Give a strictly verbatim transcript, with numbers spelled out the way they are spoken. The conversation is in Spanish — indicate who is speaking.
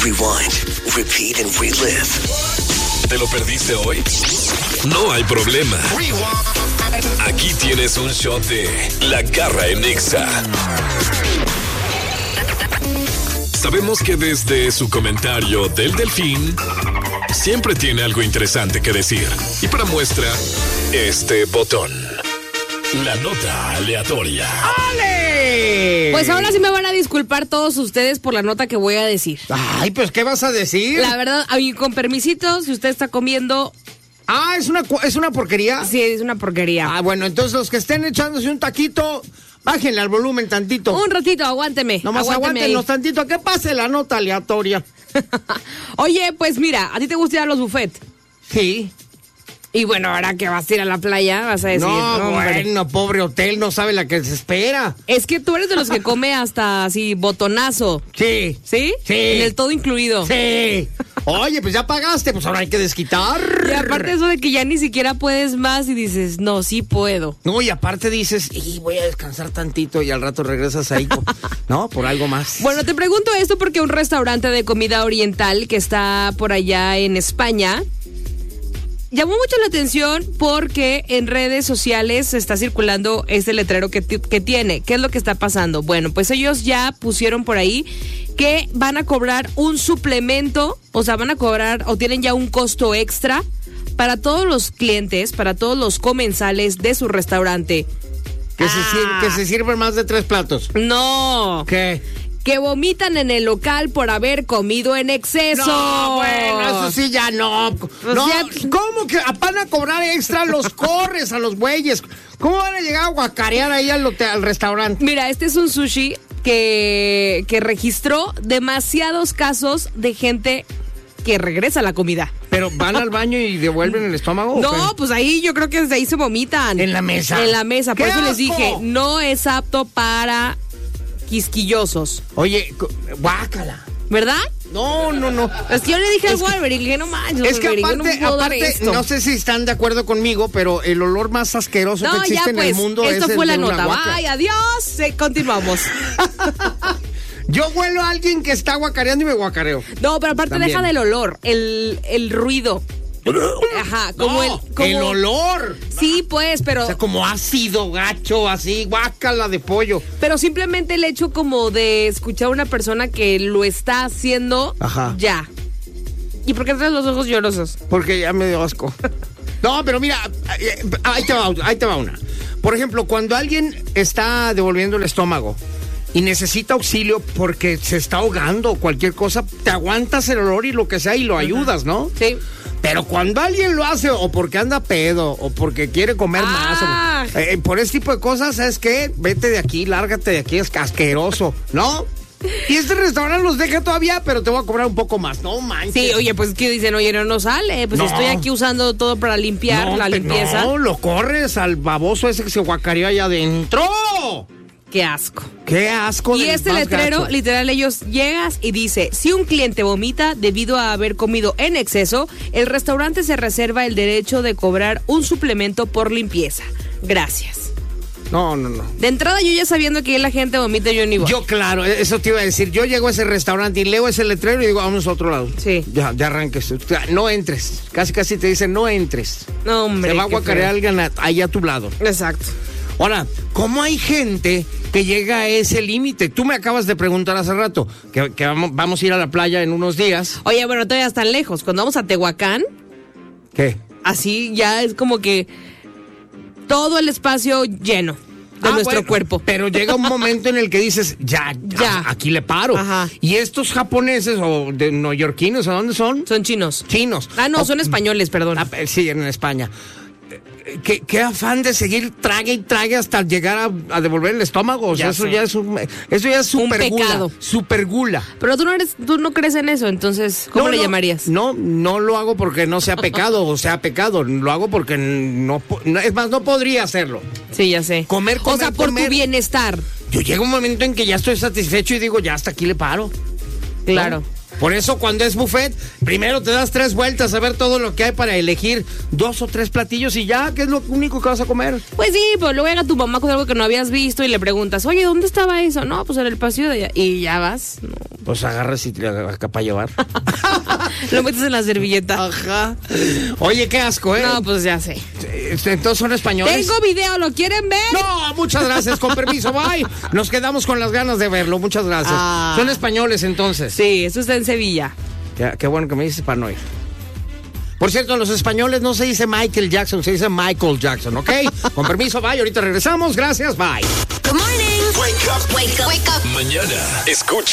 Speaker 1: rewind, repeat and relive.
Speaker 2: ¿Te lo perdiste hoy? No hay problema. Aquí tienes un shot de La Garra en Nexa. Sabemos que desde su comentario del Delfín siempre tiene algo interesante que decir. Y para muestra, este botón. La nota aleatoria.
Speaker 3: ¡Ale!
Speaker 4: Pues ahora sí me van a disculpar todos ustedes por la nota que voy a decir.
Speaker 3: Ay, pues, ¿qué vas a decir?
Speaker 4: La verdad, y con permisito, si usted está comiendo...
Speaker 3: Ah, ¿es una, ¿es una porquería?
Speaker 4: Sí, es una porquería.
Speaker 3: Ah, bueno, entonces los que estén echándose un taquito, bájenle al volumen tantito.
Speaker 4: Un ratito, aguánteme.
Speaker 3: Nomás aguántenos tantito, que pase la nota aleatoria.
Speaker 4: Oye, pues mira, ¿a ti te gusta ir a los buffets?
Speaker 3: Sí.
Speaker 4: Y bueno, ahora que vas a ir a la playa, vas a decir...
Speaker 3: No,
Speaker 4: no
Speaker 3: bueno, pobre hotel, no sabe la que se espera.
Speaker 4: Es que tú eres de los que come hasta así, botonazo.
Speaker 3: Sí.
Speaker 4: ¿Sí?
Speaker 3: Sí.
Speaker 4: En el todo incluido.
Speaker 3: Sí. Oye, pues ya pagaste, pues ahora hay que desquitar.
Speaker 4: Y aparte eso de que ya ni siquiera puedes más y dices, no, sí puedo.
Speaker 3: No, y aparte dices, y voy a descansar tantito y al rato regresas ahí, ¿no? Por algo más.
Speaker 4: Bueno, te pregunto esto porque un restaurante de comida oriental que está por allá en España llamó mucho la atención porque en redes sociales está circulando este letrero que, t- que tiene. ¿Qué es lo que está pasando? Bueno, pues ellos ya pusieron por ahí que van a cobrar un suplemento, o sea, van a cobrar o tienen ya un costo extra para todos los clientes, para todos los comensales de su restaurante.
Speaker 3: Que,
Speaker 4: ah.
Speaker 3: se sir- que se sirven más de tres platos.
Speaker 4: No.
Speaker 3: ¿Qué?
Speaker 4: Que vomitan en el local por haber comido en exceso.
Speaker 3: No, bueno, eso sí ya no.
Speaker 4: Pues
Speaker 3: no,
Speaker 4: ya...
Speaker 3: ¿Cómo que van a cobrar extra? Los corres a los güeyes. ¿Cómo van a llegar a guacarear ahí al, hotel, al restaurante?
Speaker 4: Mira, este es un sushi que, que registró demasiados casos de gente que regresa a la comida.
Speaker 3: ¿Pero van al baño y devuelven el estómago?
Speaker 4: No,
Speaker 3: ¿o
Speaker 4: pues ahí yo creo que desde ahí se vomitan.
Speaker 3: ¿En la mesa?
Speaker 4: En la mesa, por
Speaker 3: ¡Qué
Speaker 4: eso les
Speaker 3: asco!
Speaker 4: dije, no es apto para quisquillosos.
Speaker 3: Oye, guácala.
Speaker 4: ¿Verdad?
Speaker 3: No, no, no.
Speaker 4: Es que yo le dije
Speaker 3: Es
Speaker 4: al
Speaker 3: que-
Speaker 4: Wolverine, le dije, no manches,
Speaker 3: Es que
Speaker 4: Wolverine,
Speaker 3: aparte,
Speaker 4: yo no puedo dar
Speaker 3: aparte
Speaker 4: esto.
Speaker 3: no sé si están de acuerdo conmigo, pero el olor más asqueroso que
Speaker 4: No,
Speaker 3: existe
Speaker 4: ya
Speaker 3: en
Speaker 4: pues,
Speaker 3: el mundo
Speaker 4: esto
Speaker 3: es el
Speaker 4: fue la
Speaker 3: de una
Speaker 4: nota.
Speaker 3: guaca.
Speaker 4: Bye, adiós. Eh, continuamos.
Speaker 3: Yo huelo a alguien que está guacareando y me guacareo.
Speaker 4: No, pero aparte
Speaker 3: También.
Speaker 4: deja del olor, el, el ruido. Ajá, como
Speaker 3: No,
Speaker 4: el... Como...
Speaker 3: el olor.
Speaker 4: Sí, pues, pero...
Speaker 3: O sea, como ácido, gacho, así, guácala de pollo.
Speaker 4: Pero simplemente el hecho como de escuchar a una persona que lo está haciendo,
Speaker 3: Ajá.
Speaker 4: ya. ¿Y por qué traes los ojos llorosos?
Speaker 3: Porque ya me dio asco. No, pero mira, ahí te va, ahí te va una. Por ejemplo, cuando alguien está devolviendo el estómago y necesita auxilio porque se está ahogando o cualquier cosa, te aguantas el olor y lo que sea y lo ayudas, ¿no?
Speaker 4: Sí.
Speaker 3: Pero cuando alguien lo hace o porque anda pedo o porque quiere comer
Speaker 4: Ah.
Speaker 3: más, o, eh, por ese tipo de cosas, ¿sabes qué? Vete de aquí, lárgate de aquí, es asqueroso, ¿no? Y este restaurante los deja todavía, pero te voy a cobrar un poco más, no manches.
Speaker 4: Sí, oye, pues que dicen, oye, no, no sale, pues
Speaker 3: No.
Speaker 4: estoy aquí usando todo para limpiar
Speaker 3: No,
Speaker 4: la
Speaker 3: te-
Speaker 4: limpieza.
Speaker 3: No, lo corres al baboso ese que se guacareó allá adentro.
Speaker 4: Qué asco.
Speaker 3: ¡Qué asco!
Speaker 4: Y
Speaker 3: del
Speaker 4: este
Speaker 3: más
Speaker 4: letrero,
Speaker 3: gacho.
Speaker 4: literal, ellos llegas y dice, si un cliente vomita debido a haber comido en exceso, el restaurante se reserva el derecho de cobrar un suplemento por limpieza. Gracias.
Speaker 3: No, no, no.
Speaker 4: De entrada, yo ya sabiendo que la gente vomita, yo ni voy.
Speaker 3: Yo, claro, eso te iba a decir. Yo llego a ese restaurante y leo ese letrero y digo, vamos a otro lado.
Speaker 4: Sí.
Speaker 3: Ya, ya arranques. No entres. Casi, casi te dicen, no entres.
Speaker 4: No, hombre.
Speaker 3: Se va a
Speaker 4: qué
Speaker 3: guacarear
Speaker 4: feo.
Speaker 3: alguien a- ahí a tu lado.
Speaker 4: Exacto.
Speaker 3: Ahora, ¿cómo hay gente que llega a ese límite? Tú me acabas de preguntar hace rato que, que vamos, vamos a ir a la playa en unos días.
Speaker 4: Oye, bueno, todavía están lejos. Cuando vamos a Tehuacán,
Speaker 3: ¿Qué?
Speaker 4: así ya es como que todo el espacio lleno de
Speaker 3: Ah,
Speaker 4: nuestro
Speaker 3: bueno,
Speaker 4: cuerpo.
Speaker 3: Pero llega un momento en el que dices, ya, ya,
Speaker 4: Ya.
Speaker 3: aquí le paro.
Speaker 4: Ajá.
Speaker 3: Y estos japoneses o de neoyorquinos, ¿a dónde son?
Speaker 4: Son chinos.
Speaker 3: Chinos.
Speaker 4: Ah, no,
Speaker 3: O-
Speaker 4: son españoles, perdón.
Speaker 3: Ah, sí, en España. Eh, ¿Qué, qué afán de seguir trague y trague hasta llegar a, a devolver el estómago. O sea,
Speaker 4: Ya
Speaker 3: eso
Speaker 4: sé.
Speaker 3: ya es un, eso ya es
Speaker 4: Un
Speaker 3: super gula.
Speaker 4: pecado.
Speaker 3: Super gula.
Speaker 4: Pero tú no eres, tú no crees en eso, entonces, ¿cómo
Speaker 3: No,
Speaker 4: le
Speaker 3: no,
Speaker 4: llamarías?
Speaker 3: No, no lo hago porque no sea pecado o sea pecado. Lo hago porque no, po- no- es más, no podría hacerlo.
Speaker 4: Sí, ya sé.
Speaker 3: Comer,
Speaker 4: O
Speaker 3: comer,
Speaker 4: sea, por
Speaker 3: comer.
Speaker 4: tu bienestar.
Speaker 3: Yo llego un momento en que ya estoy satisfecho y digo, ya hasta aquí le paro.
Speaker 4: Claro.
Speaker 3: ¿No? Por eso cuando es buffet, primero te das tres vueltas a ver todo lo que hay para elegir dos o tres platillos y ya, ¿qué es lo único que vas a comer?
Speaker 4: Pues sí, pues luego llega tu mamá con algo que no habías visto y le preguntas, oye, ¿dónde estaba eso? No, pues en el pasillo de allá. Y ya vas. No.
Speaker 3: Pues agarras y te acá para llevar.
Speaker 4: Lo metes en la servilleta.
Speaker 3: Ajá. Oye, qué asco, ¿eh?
Speaker 4: No, pues ya sé.
Speaker 3: Entonces son españoles.
Speaker 4: Tengo video, ¿lo quieren ver?
Speaker 3: No, muchas gracias, con permiso, bye. Nos quedamos con las ganas de verlo, muchas gracias.
Speaker 4: Ah.
Speaker 3: Son españoles entonces.
Speaker 4: Sí, eso está en Sevilla.
Speaker 3: Qué, qué bueno que me dices para no ir. Por cierto, los españoles no se dice Michael Jackson, se dice Michael Jackson, ¿ok? Con permiso, bye. Ahorita regresamos. Gracias, bye.
Speaker 1: Good morning. Wake up. Wake up. Wake up.
Speaker 2: Mañana escucha